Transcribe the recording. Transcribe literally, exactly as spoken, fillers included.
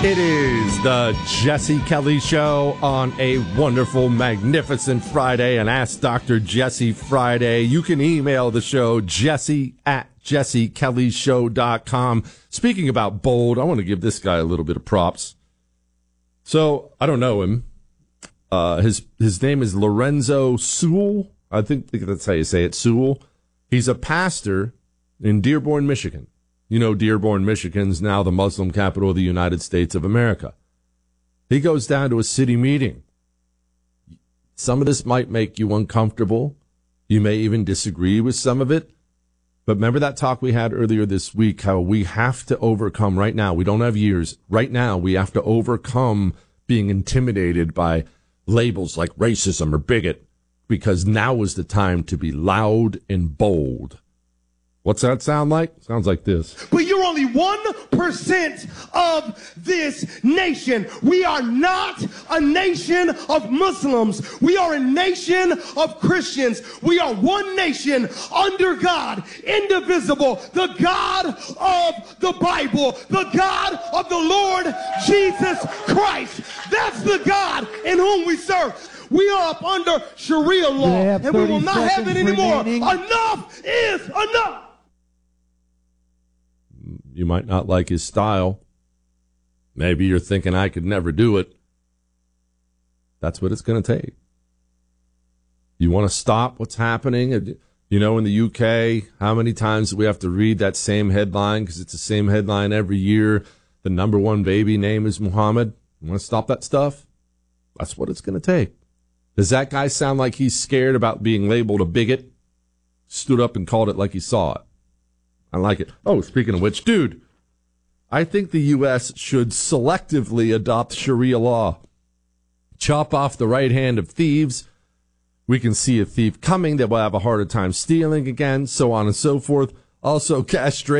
It is the Jesse Kelly Show on a wonderful, magnificent Friday, an Ask Doctor Jesse Friday. You can email the show, jesse at jesse kelly show dot com. Speaking about bold, I want to give this guy a little bit of props. So, I don't know him. Uh, his his name is Lorenzo Sewell. I think that's how you say it, Sewell. He's a pastor in Dearborn, Michigan. You know, Dearborn, Michigan's now the Muslim capital of the United States of America. He goes down to a city meeting. Some of this might make you uncomfortable. You may even disagree with some of it. But remember that talk we had earlier this week, how we have to overcome right now. We don't have years. Right now, we have to overcome being intimidated by labels like racism or bigot, because now is the time to be loud and bold. What's that sound like? Sounds like this. But you're only one percent of this nation. We are not a nation of Muslims. We are a nation of Christians. We are one nation under God, indivisible, the God of the Bible, the God of the Lord Jesus Christ. That's the God in whom we serve. We are up under Sharia law, and we will not have it anymore. Remaining. Enough is enough. You might not like his style. Maybe you're thinking I could never do it. That's what it's going to take. You want to stop what's happening? You know, in the U K, how many times do we have to read that same headline because it's the same headline every year? The number one baby name is Muhammad. You want to stop that stuff? That's what it's going to take. Does that guy sound like he's scared about being labeled a bigot? Stood up and called it like he saw it. I like it. Oh, speaking of which, dude, I think the U S should selectively adopt Sharia law. Chop off the right hand of thieves. We can see a thief coming that will have a harder time stealing again, so on and so forth. Also, castrate